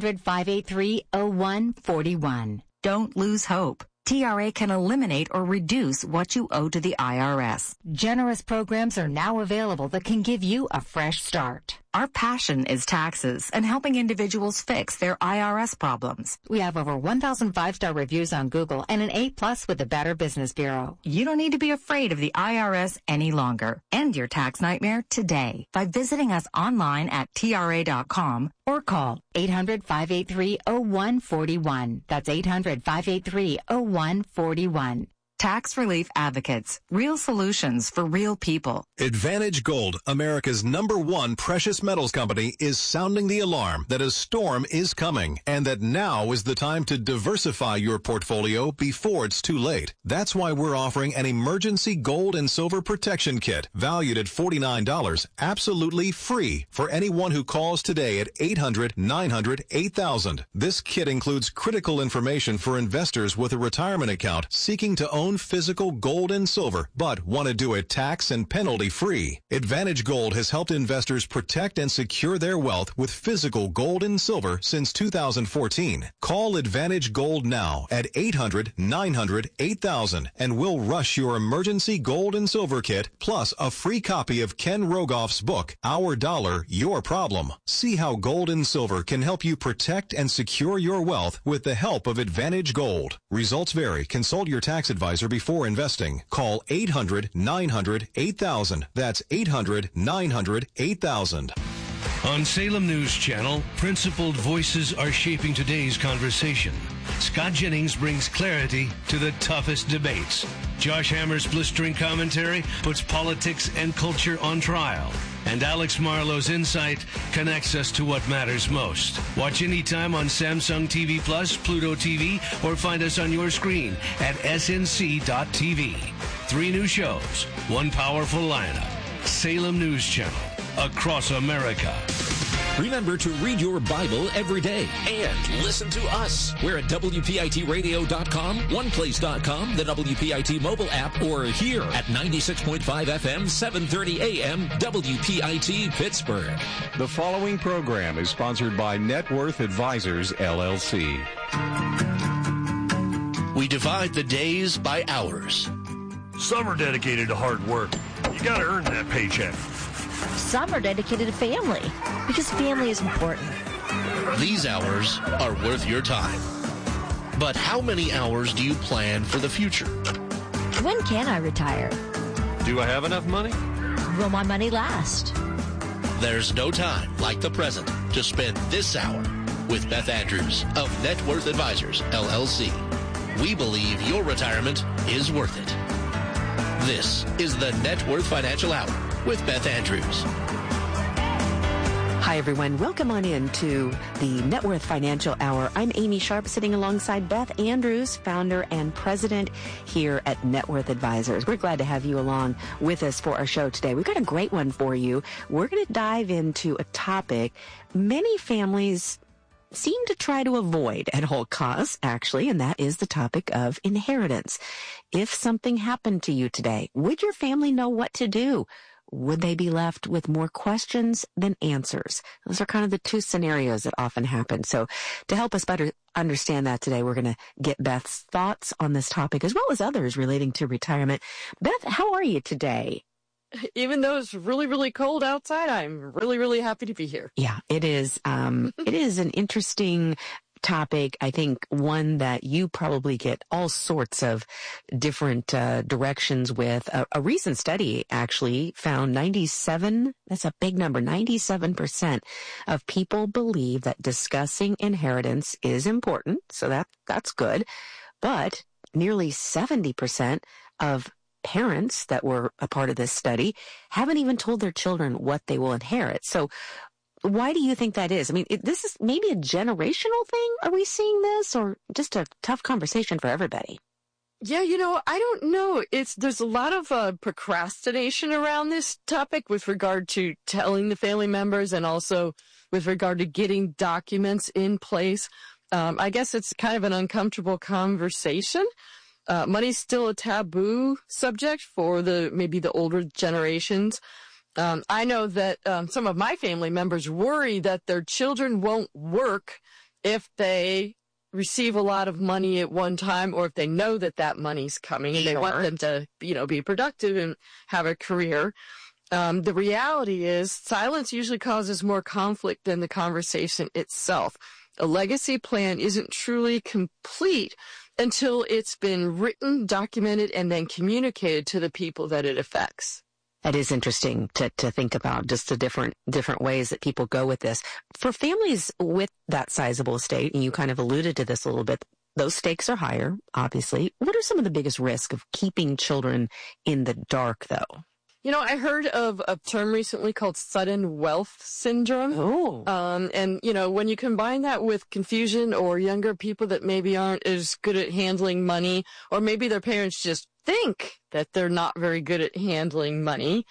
Speaker 14: 800-583-0141. Don't lose hope. TRA can eliminate or reduce what you owe to the IRS. Generous programs are now available that can give you a fresh start. Our passion is taxes and helping individuals fix their IRS problems. We have over 1,000 5-star reviews on Google and an A+ with the Better Business Bureau. You don't need to be afraid of the IRS any longer. End your tax nightmare today by visiting us online at TRA.com or call 800-583-0141. That's 800-583-0141. Tax Relief Advocates. Real solutions for real people.
Speaker 15: Advantage Gold, America's #1 precious metals company, is sounding the alarm that a storm is coming and that now is the time to diversify your portfolio before it's too late. That's why we're offering an emergency gold and silver protection kit valued at $49, absolutely free for anyone who calls today at 800-900-8000. This kit includes critical information for investors with a retirement account seeking to own physical gold and silver, but want to do it tax and penalty free. Advantage Gold has helped investors protect and secure their wealth with physical gold and silver since 2014. Call Advantage Gold now at 800-900-8000 and we'll rush your emergency gold and silver kit plus a free copy of Ken Rogoff's book, Our Dollar, Your Problem. See how gold and silver can help you protect and secure your wealth with the help of Advantage Gold. Results vary. Consult your tax advisor before investing. Call 800-900-8000. That's 800-900-8000.
Speaker 16: On Salem News Channel, principled voices are shaping today's conversation. Scott Jennings brings clarity to the toughest debates. Josh Hammer's blistering commentary puts politics and culture on trial. And Alex Marlowe's insight connects us to what matters most. Watch anytime on Samsung TV Plus, Pluto TV, or find us on your screen at snc.tv. 3 new shows, 1 powerful lineup. Salem News Channel, across America.
Speaker 5: Remember to read your Bible every day and listen to us. We're at WPITradio.com, OnePlace.com, the WPIT mobile app, or here at 96.5 FM, 730 AM, WPIT Pittsburgh.
Speaker 8: The following program is sponsored by Net Worth Advisors, LLC.
Speaker 17: We divide the days by hours.
Speaker 18: Some are dedicated to hard work. You got to earn that paycheck.
Speaker 19: Some are dedicated to family, because family is important.
Speaker 17: These hours are worth your time. But how many hours do you plan for the future?
Speaker 19: When can I retire?
Speaker 18: Do I have enough money?
Speaker 19: Will my money last?
Speaker 17: There's no time like the present to spend this hour with Beth Andrews of Net Worth Advisors, LLC. We believe your retirement is worth it. This is the Net Worth Financial Hour with Beth Andrews.
Speaker 20: Hi, everyone. Welcome on in to the Net Worth Financial Hour. I'm Amy Sharp, sitting alongside Beth Andrews, founder and president here at Net Worth Advisors. We're glad to have you along with us for our show today. We've got a great one for you. We're going to dive into a topic many families seem to try to avoid at all costs, actually, and that is the topic of inheritance. If something happened to you today, would your family know what to do? Would they be left with more questions than answers? Those are kind of the two scenarios that often happen. So to help us better understand that today, we're going to get Beth's thoughts on this topic as well as others relating to retirement. Beth, how are you today?
Speaker 21: Even though it's really, really cold outside, I'm really, really happy to be here.
Speaker 20: Yeah, it is. It is an interesting topic. I think one that you probably get all sorts of different directions with. A recent study actually found 97, that's a big number, 97% of people believe that discussing inheritance is important. So that's good. But nearly 70% of parents that were a part of this study haven't even told their children what they will inherit. So why do you think that is? I mean, this is maybe a generational thing. Are we seeing this, or just a tough conversation for everybody?
Speaker 21: Yeah, I don't know. There's a lot of procrastination around this topic with regard to telling the family members and also with regard to getting documents in place. I guess it's kind of an uncomfortable conversation. Money's still a taboo subject for maybe the older generations. I know that some of my family members worry that their children won't work if they receive a lot of money at one time, or if they know that money's coming and they want them to, be productive and have a career. The reality is silence usually causes more conflict than the conversation itself. A legacy plan isn't truly complete until it's been written, documented, and then communicated to the people that it affects.
Speaker 20: That is interesting to think about, just the different ways that people go with this. For families with that sizable estate, and you kind of alluded to this a little bit, those stakes are higher, obviously. What are some of the biggest risks of keeping children in the dark, though?
Speaker 21: I heard of a term recently called sudden wealth syndrome.
Speaker 20: Oh.
Speaker 21: And, when you combine that with confusion or younger people that maybe aren't as good at handling money, or maybe their parents just think that they're not very good at handling money.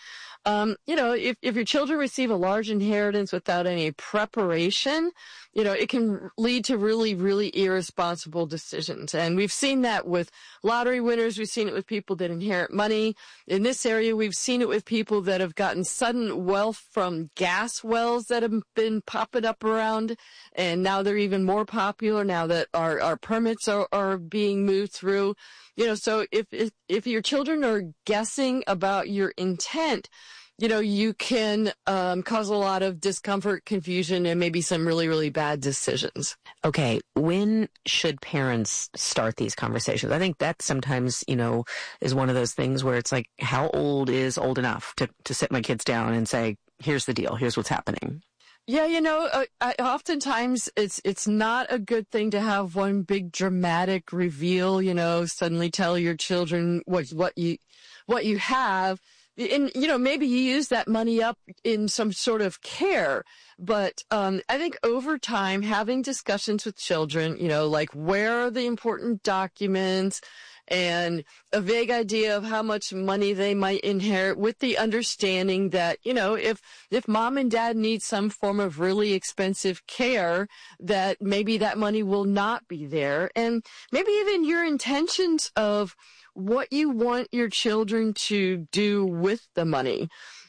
Speaker 21: If your children receive a large inheritance without any preparation, it can lead to really, really irresponsible decisions. And we've seen that with lottery winners. We've seen it with people that inherit money. In this area, we've seen it with people that have gotten sudden wealth from gas wells that have been popping up around. And now they're even more popular now that our permits are being moved through. So if your children are guessing about your intent, you can cause a lot of discomfort, confusion, and maybe some really, really bad decisions.
Speaker 20: Okay, when should parents start these conversations? I think that sometimes, is one of those things where it's like, how old is old enough to sit my kids down and say, here's the deal, here's what's happening?
Speaker 21: Yeah, oftentimes it's not a good thing to have one big dramatic reveal, suddenly tell your children what you have. And, maybe you use that money up in some sort of care. But I think over time, having discussions with children, like where are the important documents, and a vague idea of how much money they might inherit, with the understanding that, if mom and dad need some form of really expensive care, that maybe that money will not be there. And maybe even your intentions of what you want your children to do with the money.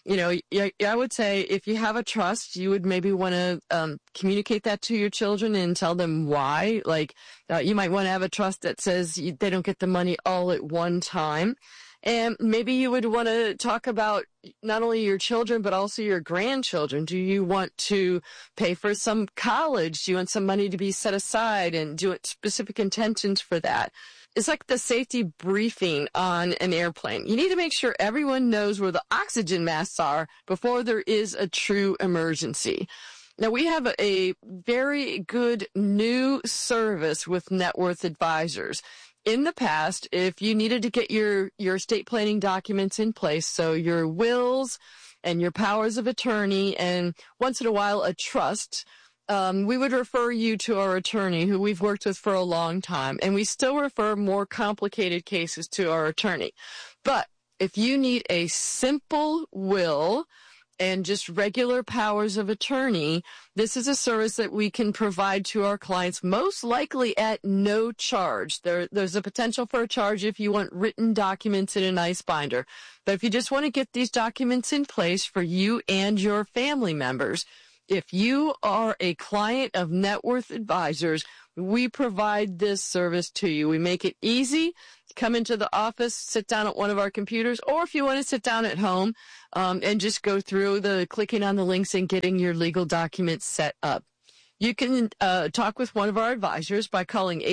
Speaker 21: I would say if you have a trust, you would maybe want to communicate that to your children and tell them why. Like, you might want to have a trust that says they don't get the money all at one time. And maybe you would want to talk about not only your children, but also your grandchildren. Do you want to pay for some college? Do you want some money to be set aside, and do specific intentions for that? It's like the safety briefing on an airplane. You need to make sure everyone knows where the oxygen masks are before there is a true emergency. Now, we have a very good new service with Net Worth Advisors. In the past, if you needed to get your estate planning documents in place, so your wills and your powers of attorney, and once in a while a trust, we would refer you to our attorney, who we've worked with for a long time, and we still refer more complicated cases to our attorney. But if you need a simple will and just regular powers of attorney, this is a service that we can provide to our clients, most likely at no charge. There's a potential for a charge if you want written documents in a nice binder. But if you just want to get these documents in place for you and your family members, if you are a client of Net Worth Advisors, we provide this service to you. We make it easy. Come into the office, sit down at one of our computers, or if you want to sit down at home and just go through the clicking on the links and getting your legal documents set up. You can talk with one of our advisors by calling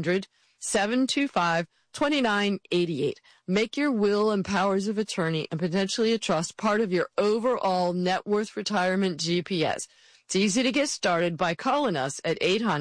Speaker 21: 800-725-2988. Make your will and powers of attorney and potentially a trust part of your overall net worth retirement GPS. It's easy to get started by calling us at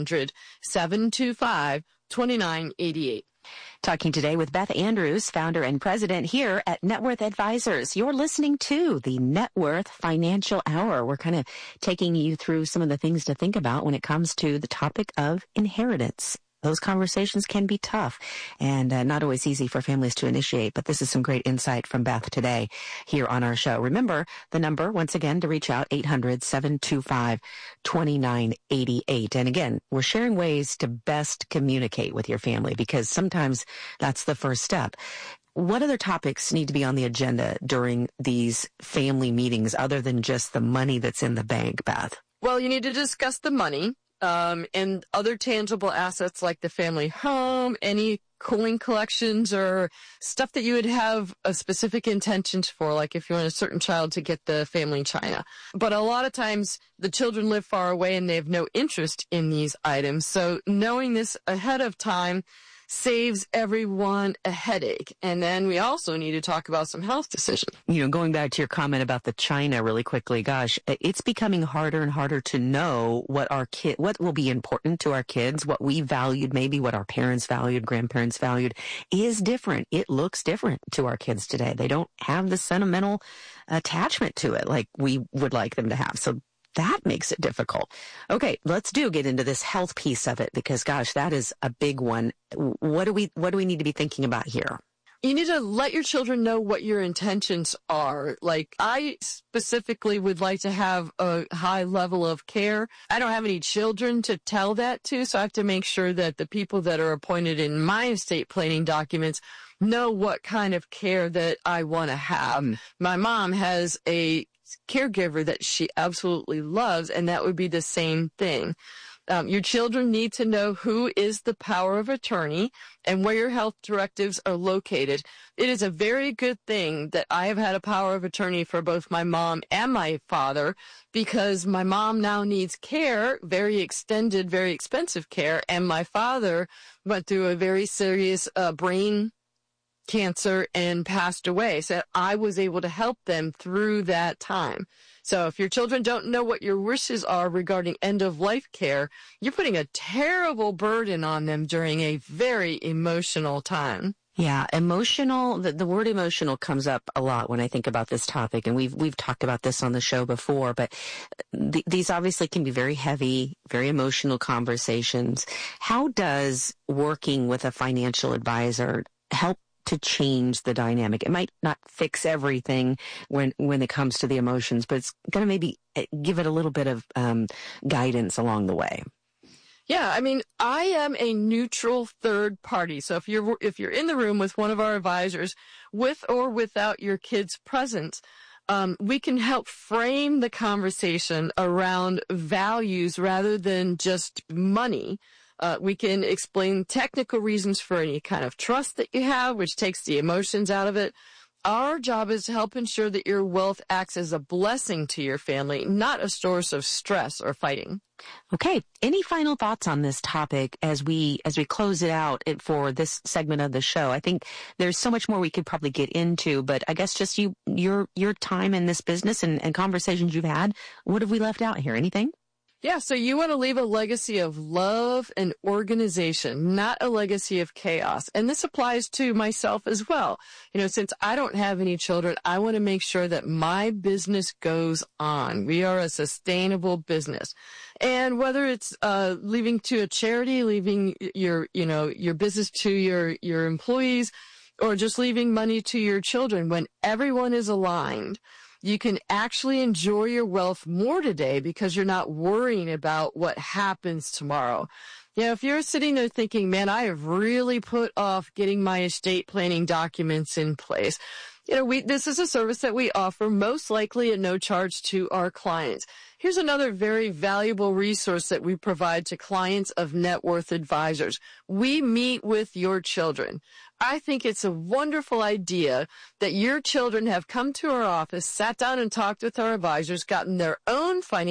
Speaker 21: 800-725-2988.
Speaker 20: Talking today with Beth Andrews, founder and president here at Net Worth Advisors. You're listening to the Net Worth Financial Hour. We're kind of taking you through some of the things to think about when it comes to the topic of inheritance. Those conversations can be tough and not always easy for families to initiate, but this is some great insight from Beth today here on our show. Remember the number, once again, to reach out, 800-725-2988. And again, we're sharing ways to best communicate with your family because sometimes that's the first step. What other topics need to be on the agenda during these family meetings other than just the money that's in the bank, Beth?
Speaker 21: Well, you need to discuss the money. And other tangible assets like the family home, any coin collections or stuff that you would have a specific intentions for, like if you want a certain child to get the family china. But a lot of times the children live far away and they have no interest in these items. So knowing this ahead of time saves everyone a headache. And then we also need to talk about some health decisions.
Speaker 20: You know, going back to your comment about the china really quickly, gosh, it's becoming harder and harder to know what what will be important to our kids, what we valued, maybe what our parents valued, grandparents valued is different. It looks different to our kids today. They don't have the sentimental attachment to it like we would like them to have. So that makes it difficult. Okay, let's get into this health piece of it because, gosh, that is a big one. What do we need to be thinking about here?
Speaker 21: You need to let your children know what your intentions are. Like, I specifically would like to have a high level of care. I don't have any children to tell that to, so I have to make sure that the people that are appointed in my estate planning documents know what kind of care that I want to have. My mom has a caregiver that she absolutely loves, and that would be the same thing. Your children need to know who is the power of attorney and where your health directives are located. It is a very good thing that I have had a power of attorney for both my mom and my father because my mom now needs care, very extended, very expensive care, and my father went through a very serious brain cancer and passed away. So I was able to help them through that time. So if your children don't know what your wishes are regarding end-of-life care, you're putting a terrible burden on them during a very emotional time.
Speaker 20: Yeah, emotional, the word emotional comes up a lot when I think about this topic, and we've talked about this on the show before, but these obviously can be very heavy, very emotional conversations. How does working with a financial advisor help to change the dynamic? It might not fix everything when it comes to the emotions, but it's going to maybe give it a little bit of guidance along the way.
Speaker 21: Yeah, I mean, I am a neutral third party. So if you're in the room with one of our advisors, with or without your kids present, we can help frame the conversation around values rather than just money. We can explain technical reasons for any kind of trust that you have, which takes the emotions out of it. Our job is to help ensure that your wealth acts as a blessing to your family, not a source of stress or fighting.
Speaker 20: Okay. Any final thoughts on this topic as we close it out for this segment of the show? I think there's so much more we could probably get into, but I guess just your time in this business and conversations you've had. What have we left out here? Anything?
Speaker 21: Yeah, so you want to leave a legacy of love and organization, not a legacy of chaos. And this applies to myself as well. You know, since I don't have any children, I want to make sure that my business goes on. We are a sustainable business. And whether it's leaving to a charity, leaving your business to your employees, or just leaving money to your children, when everyone is aligned, you can actually enjoy your wealth more today because you're not worrying about what happens tomorrow. You know, if you're sitting there thinking, man, I have really put off getting my estate planning documents in place. You know, this is a service that we offer most likely at no charge to our clients. Here's another very valuable resource that we provide to clients of Net Worth Advisors. We meet with your children. I think it's a wonderful idea that your children have come to our office, sat down and talked with our advisors, gotten their own financial